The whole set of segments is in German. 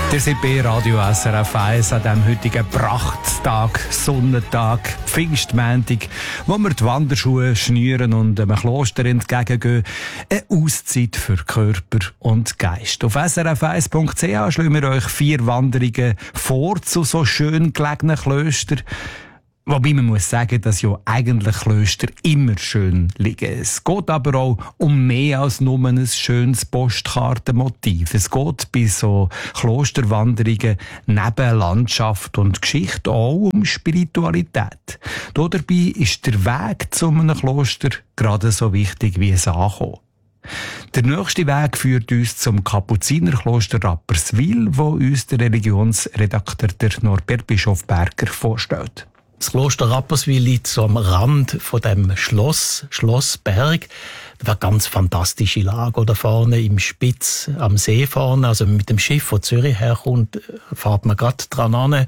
Der sind bei Radio SRF 1 an diesem heutigen Prachttag, Sonnentag, Pfingstmontag, wo wir die Wanderschuhe schnüren und einem Kloster entgegengehen. Eine Auszeit für Körper und Geist. Auf srf1.ch schlagen wir euch 4 Wanderungen vor zu so schön gelegenen Klöstern. Wobei man muss sagen, dass ja eigentlich Klöster immer schön liegen. Es geht aber auch um mehr als nur ein schönes Postkartenmotiv. Es geht bei so Klosterwanderungen neben Landschaft und Geschichte auch um Spiritualität. Dabei ist der Weg zu einem Kloster gerade so wichtig wie es Ankommen. Der nächste Weg führt uns zum Kapuzinerkloster Rapperswil, wo uns der Religionsredakteur Norbert Bischofberger vorstellt. Das Kloster Rapperswil liegt so am Rand von dem Schlossberg. Das war eine ganz fantastische Lage da vorne im Spitz am See vorne. Also mit dem Schiff, von Zürich herkommt, fährt man gerade dran an.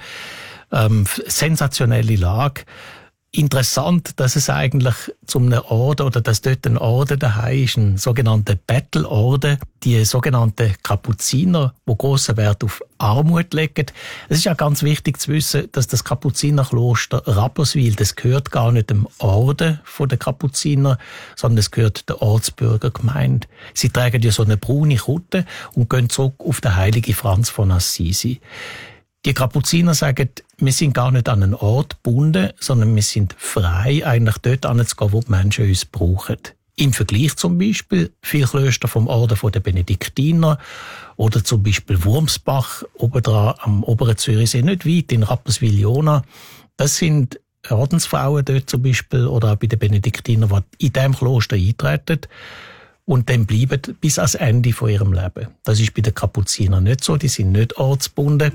Sensationelle Lage. Interessant, dass es eigentlich zum einem Orden oder dass dort ein Orden daheim ist, ein sogenannter Bettelorden. Die sogenannten Kapuziner, die grossen Wert auf Armut legen. Es ist ja ganz wichtig zu wissen, dass das Kapuzinerkloster Rapperswil, das gehört gar nicht dem Orden der Kapuziner, sondern es gehört der Ortsbürgergemeinde. Sie tragen ja so eine braune Kutte und gehen zurück auf den heiligen Franz von Assisi. Die Kapuziner sagen, wir sind gar nicht an einen Ort gebunden, sondern wir sind frei, eigentlich dort hinzugehen, wo die Menschen uns brauchen. Im Vergleich zum Beispiel viele Klöster vom Orden der Benediktiner oder zum Beispiel Wurmsbach, obendran am oberen Zürichsee, nicht weit in Rapperswil-Jona. Das sind Ordensfrauen dort zum Beispiel oder auch bei den Benediktinern, die in diesem Kloster eintreten und dann bleiben bis ans Ende von ihrem Leben. Das ist bei den Kapuzinern nicht so, die sind nicht ortsgebunden.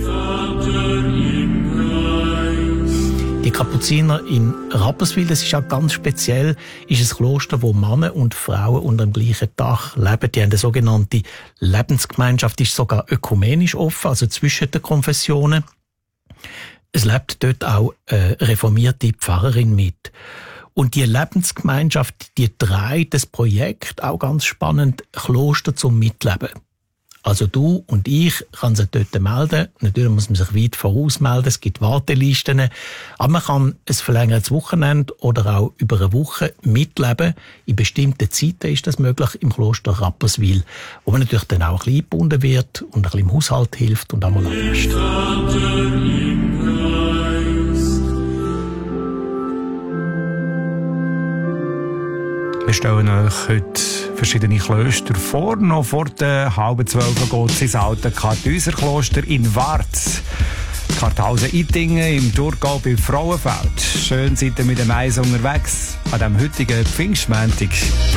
Die Kapuziner in Rapperswil, das ist auch ganz speziell, ist ein Kloster, wo Männer und Frauen unter dem gleichen Dach leben. Die haben eine sogenannte Lebensgemeinschaft, die ist sogar ökumenisch offen, also zwischen den Konfessionen. Es lebt dort auch eine reformierte Pfarrerin mit. Und die Lebensgemeinschaft, die trägt das Projekt, auch ganz spannend, Kloster zum Mitleben. Also du und ich kann sich dort melden. Natürlich muss man sich weit vorausmelden, es gibt Wartelisten. Aber man kann ein verlängertes Wochenende oder auch über eine Woche mitleben. In bestimmten Zeiten ist das möglich im Kloster Rapperswil, wo man natürlich dann auch ein bisschen eingebunden wird und ein bisschen im Haushalt hilft und einmal ablässt. Wir stellen euch heute verschiedene Klöster vor. Noch vor der 11:30 geht es ins alte Kartäuserkloster in Warz. Karthausen-Ittigen im Thurgau bei Frauenfeld. Schön seid ihr mit dem Eis unterwegs an diesem heutigen Pfingstmontag.